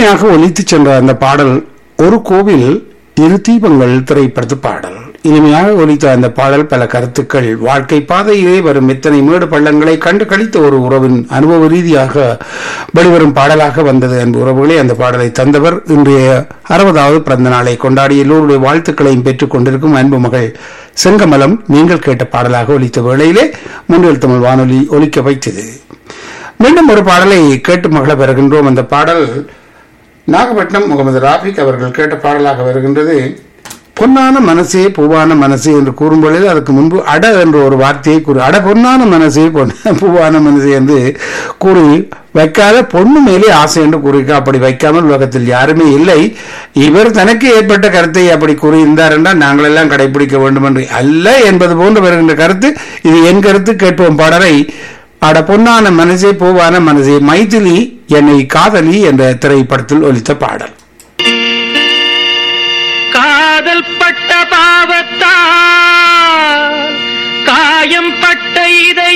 இனிமையாக ஒலித்து சென்ற அந்த பாடல் ஒரு கோவில் இரு தீபங்கள் திரைப்படத்து பாடல். இனிமையாக ஒலித்த அந்த பாடல் பல கருத்துக்கள், வாழ்க்கை பாதையிலே வரும் எத்தனை மேடு பள்ளங்களை கண்டு கழித்த ஒரு உறவின் அனுபவ ரீதியாக வெளிவரும் பாடலாக வந்தது. அன்பு உறவுகளே, அந்த பாடலை தந்தவர் இன்றைய 60வது பிறந்த நாளை கொண்டாடி எல்லோருடைய வாழ்த்துக்களையும் பெற்றுக் கொண்டிருக்கும் அன்பு மகள் செங்கமலம் நீங்கள் கேட்ட பாடலாக ஒலித்த வேளையிலே முன்னில் தமிழ் வானொலி ஒலிக்க வைத்தது. மீண்டும் ஒரு பாடலை கேட்டு மகள பெறுகின்றோம். அந்த பாடல் நாகப்பட்டினம் முகமது ராபிக் அவர்கள் கேட்ட பாடலாக வருகின்றது. பொன்னான மனசே பூவான மனசே என்று கூறும்பொழுது அதுக்கு முன்பு அட என்ற ஒரு வார்த்தையை கூறு, அட பொன்னான மனசே பூவான மனசே என்று கூறி வைக்காத பொண்ணு மேலே ஆசை என்று கூறிக்க. அப்படி வைக்காமல் உலகத்தில் யாருமே இல்லை. இவர் தனக்கு ஏற்பட்ட கருத்தை அப்படி கூறியிருந்தார் என்றால் நாங்கள் எல்லாம் கடைபிடிக்க வேண்டும் என்று அல்ல என்பது போன்று வருகின்ற கருத்து. இது என் கருத்து. கேட்போம் பாடலை. அட பொன்னான மனசே பூவான மனசே, மைதிலி என்னை காதலி என்ற திரைப்படத்தில் ஒலித்த பாடல். காதல் பட்ட பாவத்தால்